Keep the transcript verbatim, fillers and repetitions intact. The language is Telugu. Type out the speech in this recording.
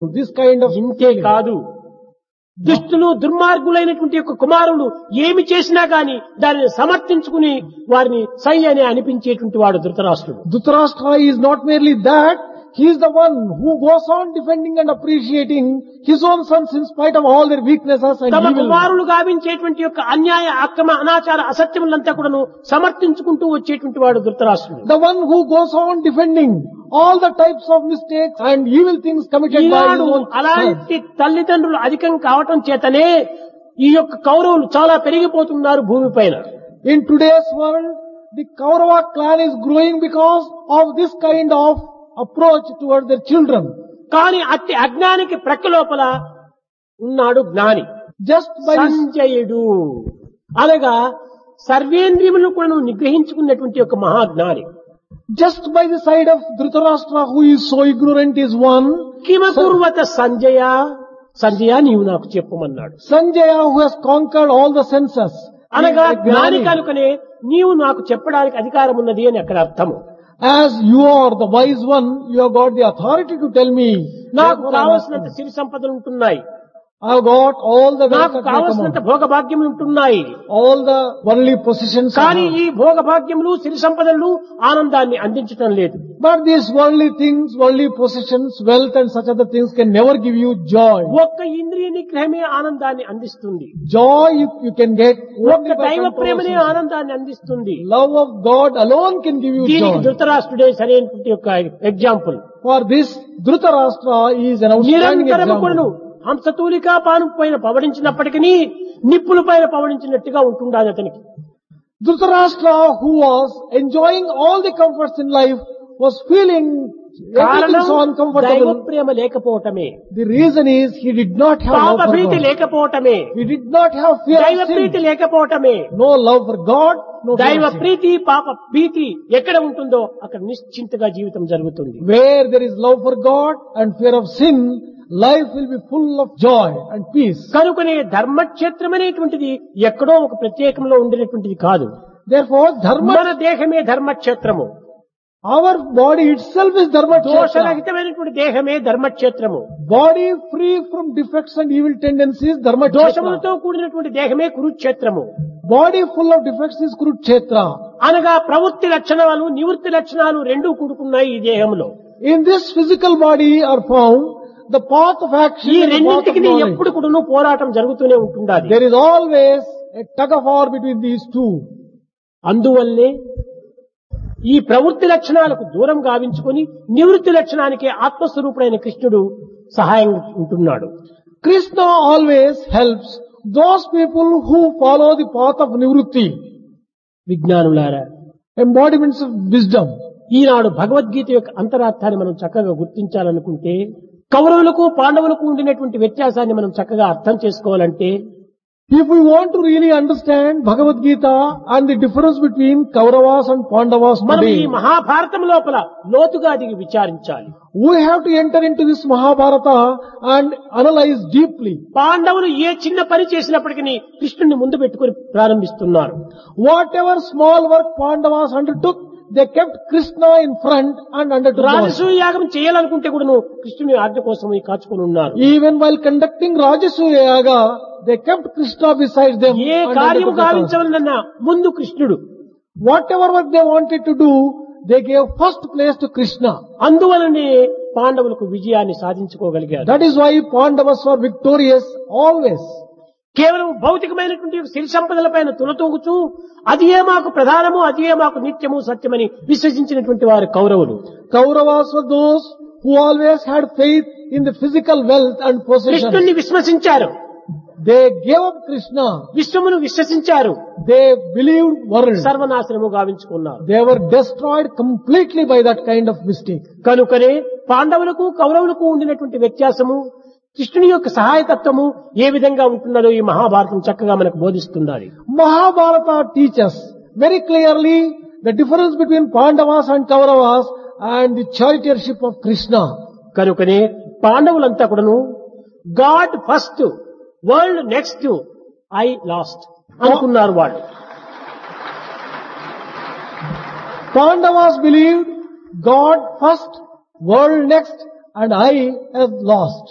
This kind of ఇంతే కాదు, దుష్టులు దుర్మార్గులైనటువంటి యొక్క కుమారులు ఏమి చేసినా గాని దానిని సమర్థించుకుని వారిని సై అని అనిపించేటువంటి వాడు ధృతరాష్ట్రుడు. Dhritarashtra is not merely that, he is the one who goes on defending and appreciating his own sons in spite of all their weaknesses and తమ evil. కుమారులు గావించేటువంటి యొక్క అన్యాయ అక్రమ అనాచార అసత్యములంతా కూడాను సమర్థించుకుంటూ వచ్చేటువంటి వాడు ధృతరాష్ట్రుడు. The one who goes on defending all the types of mistakes and evil things committed by his Eenadu own sons. అలాంటి తల్లిదండ్రులు అధికం కావటం చేతనే ఈ యొక్క కౌరవులు చాలా పెరిగిపోతున్నారు భూమిపైన. In today's world, the Kaurava clan is growing because of this kind of approach towards their children. కానీ అట్టి అజ్ఞానికి ప్రక్క లోపల ఉన్నాడు జ్ఞాని. Just by this, సంజయుడు అనగా సర్వేంద్రియములను కూడా నిగ్రహించుకున్నటువంటి ఒక మహాజ్ఞాని. just by the side of Dhritarashtra, who is so ignorant, is one. కిమకుర్వత Sanjaya, Sanjaya నీవు నాకు చెప్పమన్నాడు. Sanjaya, who has conquered all the senses. అనగా Gnani. జ్ఞాని కనుకనే నీవు నాకు చెప్పడానికి అధికారం ఉన్నది అని అక్కడ అర్థము. As you are the wise one, you have got the authority to tell me. నాకు Therefore, I am కావలసినంత asking. సిరి సంపదలు ఉంటున్నాయి, I have got all the wealth నాకు at my కావలసినంత command, భోగ భాగ్యములు ఉంటున్నాయి. all the worldly possessions. I కానీ have. ఈ భోగ భాగ్యములు సిరి సంపదలు ఆనందాన్ని అందించటం లేదు. But these worldly things, worldly possessions, wealth and such other things can never give you joy. ఒక్క ఇంద్రియ నిగ్రహమే ఆనందాన్ని అందిస్తుంది. Joy you, you can get ఒక్క only by దైవ control of ప్రేమనే senses. ఆనందాన్ని అందిస్తుంది. Love of God alone can give you దీనికి joy. ధృతరాష్ట్రుడే సరైనటువంటి యొక్క example. For this, Dhritarashtra is an outstanding నిరంతరము కూడాను example. హంసతూలికా పాను పైన పవడించినప్పటికీ నిప్పుల పైన పవడించినట్టుగా ఉంటుండాలి అతనికి. Dhritarashtra, who was enjoying all the comforts in life, was feeling everything కారణం so దైవ uncomfortable. Prema లేకపోవటమే, The reason is he did not have పాప love for భీతి God. లేకపోవటమే, He did not have fear దైవ of Preethi sin. లేకపోవటమే. No love for God, no fear దైవ of sin. ప్రీతి పాప భీతి ఎక్కడ ఉంటుందో అక్కడ నిశ్చింతగా జీవితం జరుగుతుంది. Where there is love for God and fear of sin, life will be full of joy and peace. కనుకనే ధర్మక్షేత్రం అనేటువంటిది ఎక్కడో ఒక ప్రత్యేకంలో ఉండేటువంటిది కాదు. Therefore, మన dharma, దేహమే ధర్మక్షేత్రము, our body itself is dharma kshetra. దోషరహితమైనటువంటి దేహమే ధర్మక్షేత్రము, Body free from defects and evil tendencies, dharma kshetra. దోషములతో కూడినటువంటి దేహమే కురుక్షేత్రము. Body full of defects is kurukshetra. అనగా ప్రవృత్తి లక్షణాలు నివృత్తి లక్షణాలు రెండూ కూడుకున్నాయి ఈ దేహంలో. In this physical body are found the path of action ఈ and the path of రెండింటికి knowledge. ఎప్పుడు కూడాను పోరాటం జరుగుతూనే ఉంటుండాలి. There is always a tug of war between these two. అందువల్లే ఈ ప్రవృత్తి లక్షణాలకు దూరం గావించుకొని నివృత్తి లక్షణానికి ఆత్మస్వరూపుడైన కృష్ణుడు సహాయం ఉంటున్నాడు. Krishna always helps those people who follow the path of nivrutti, విజ్ఞానులారా, embodiments of wisdom. ఈనాడు భగవద్గీత యొక్క అంతరార్థాన్ని మనం చక్కగా గుర్తించాలనుకుంటే, కౌరవులకు పాండవులకు ఉండినటువంటి వ్యత్యాసాన్ని మనం చక్కగా అర్థం చేసుకోవాలంటే, If we want to really understand Bhagavad Gita and the difference between Kauravas and Pandavas మనం ఈ today, మహాభారతం లోపల లోతుగా దిగి విచారించాలి. we have to enter into this Mahabharata and analyze deeply. పాండవులు ఏ చిన్న పని చేసినప్పటికీ కృష్ణుని ముందు పెట్టుకుని ప్రారంభిస్తున్నారు. Whatever small work Pandavas undertook, they kept Krishna in front and undertook the work. రాజసూయ యాగం చేయాలనుకుంటే కూడాను కృష్ణుని ఆజ్ఞ కోసం కాచుకొని ఉన్నారు. Even while conducting Rajasuya Yaga, they kept Krishna beside them. A and కార్యము undertook the task. గావించవలనన్నా ముందు కృష్ణుడు. Whatever work they wanted to do, they gave first place to Krishna. అందువలనే పాండవులకు విజయాన్ని సాధించుకోగలిగారు. That is why Pandavas were victorious always. కేవలం భౌతికమైనటువంటి సిరి సంపదల పైన తులతూగుచూ అది ఏ మాకు ప్రధానము, అది ఏ మాకు నిత్యము సత్యమని విశ్వసించినటువంటి వారు కౌరవులు. Kauravas were those who always had faith in the physical wealth and possessions. కృష్ణుని విశ్వసించారు, They gave up Krishna. విశ్వమును విశ్వసించారు, They believed world. సర్వనాశనము గావించుకున్నారు. They were destroyed completely by that kind of mistake. కనుకనే పాండవులకు కౌరవులకు ఉండినటువంటి వ్యత్యాసము, కృష్ణుని యొక్క సహాయతత్వము ఏ విధంగా ఉంటున్నదో ఈ మహాభారతం చక్కగా మనకు బోధిస్తున్నది. Mahabharata teaches very clearly the difference between Pandavas and Kauravas and the charioteership of Krishna. కనుకనే పాండవులంతా కూడాను God first world next I last అనుకున్నారు వాళ్ళు. Pandavas believed God first, world next, and I have lost.